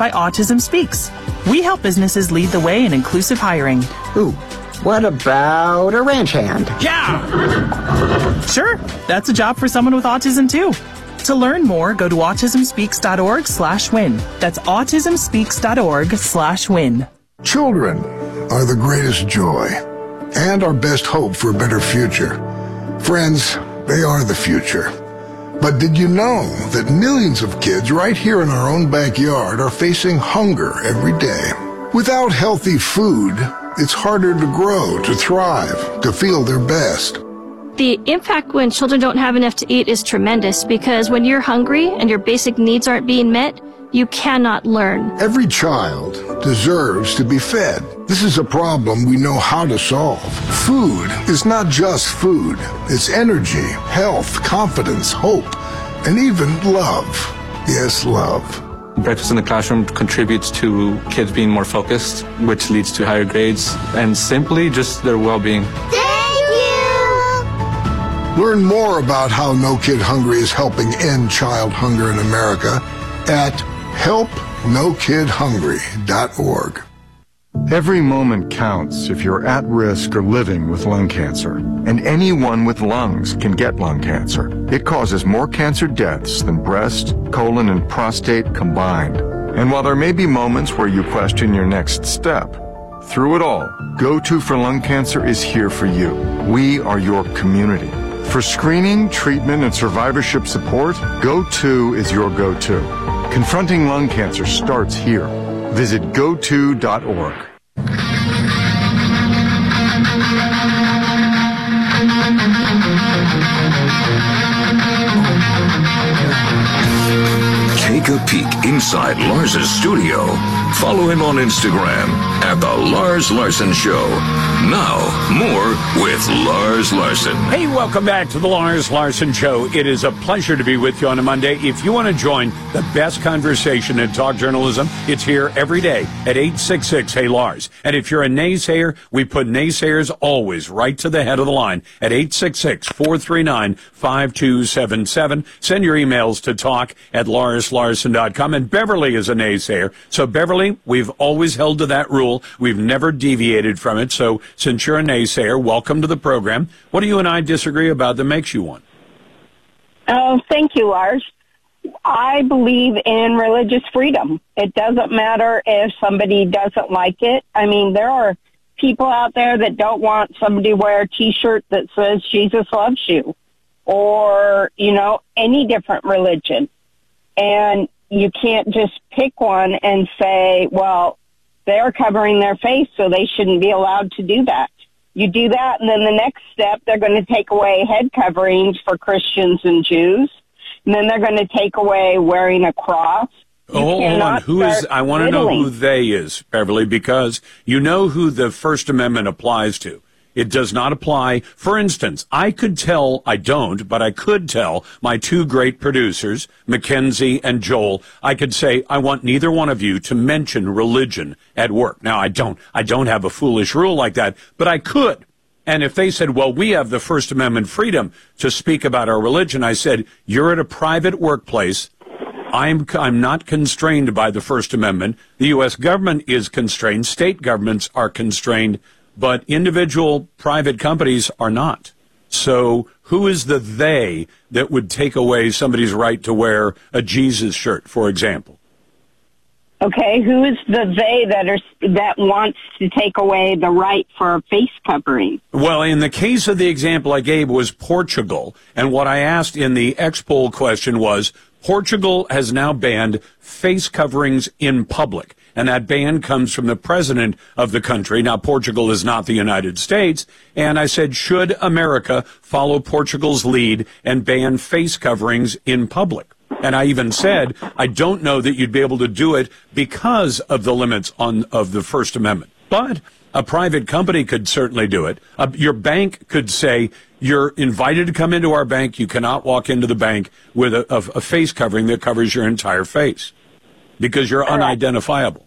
by Autism Speaks. We help businesses lead the way in inclusive hiring. Ooh, what about a ranch hand? Yeah! Sure, that's a job for someone with autism too. To learn more, go to autismspeaks.org/win. That's autismspeaks.org/win. Children are the greatest joy and our best hope for a better future. Friends, they are the future. But did you know that millions of kids right here in our own backyard are facing hunger every day? Without healthy food, it's harder to grow, to thrive, to feel their best. The impact when children don't have enough to eat is tremendous because when you're hungry and your basic needs aren't being met, you cannot learn. Every child deserves to be fed. This is a problem we know how to solve. Food is not just food. It's energy, health, confidence, hope, and even love. Yes, love. Breakfast in the classroom contributes to kids being more focused, which leads to higher grades, and simply just their well-being. Thank you! Learn more about how No Kid Hungry is helping end child hunger in America at helpnokidhungry.org. Every moment counts if you're at risk or living with lung cancer. And anyone with lungs can get lung cancer. It causes more cancer deaths than breast, colon, and prostate combined. And while there may be moments where you question your next step, through it all, Go-To for Lung Cancer is here for you. We are your community. For screening, treatment, and survivorship support, Go-To is your go-to. Confronting lung cancer starts here. Visit goto.org. Take a peek inside Lars's studio. Follow him on Instagram at The Lars Larson Show. Now, more with Lars Larson. Hey, welcome back to The Lars Larson Show. It is a pleasure to be with you on a Monday. If you want to join the best conversation in talk journalism, it's here every day at 866-HEY-LARS. And if you're a naysayer, we put naysayers always right to the head of the line at 866-439-5277. Send your emails to talk@LarsLarson.com. And Beverly is a naysayer. So, Beverly, we've always held to that rule. We've never deviated from it. So, since you're a naysayer, welcome to the program. What do you and I disagree about that makes you one? Oh, thank you, Lars. I believe in religious freedom. It doesn't matter if somebody doesn't like it. I mean, there are people out there that don't want somebody to wear a T-shirt that says Jesus loves you or, you know, any different religion. And you can't just pick one and say, well, they're covering their face, so they shouldn't be allowed to do that. You do that, and then the next step, they're going to take away head coverings for Christians and Jews. And then they're going to take away wearing a cross. Hold on. I want to know who they is, Beverly, because you know who the First Amendment applies to. It does not apply. For instance, I could tell my two great producers, Mackenzie and Joel, I could say, I want neither one of you to mention religion at work. Now, I don't have a foolish rule like that, but I could. And if they said, well, we have the First Amendment freedom to speak about our religion, I said, you're at a private workplace. I'm not constrained by the First Amendment. The U.S. government is constrained. State governments are constrained. But individual private companies are not. So who is the they that would take away somebody's right to wear a Jesus shirt, for example? Okay, who is the they that wants to take away the right for a face covering? Well, in the case of the example I gave was Portugal. And what I asked in the X-Poll question was, Portugal has now banned face coverings in public. And that ban comes from the president of the country. Now, Portugal is not the United States. And I said, should America follow Portugal's lead and ban face coverings in public? And I even said, I don't know that you'd be able to do it because of the limits of the First Amendment. But a private company could certainly do it. Your bank could say, you're invited to come into our bank. You cannot walk into the bank with a face covering that covers your entire face, because you're unidentifiable.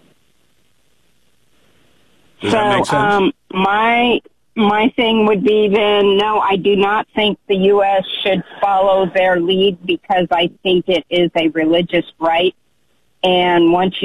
Does that make sense? My thing would be then, no, I do not think the U.S. should follow their lead because I think it is a religious right. And once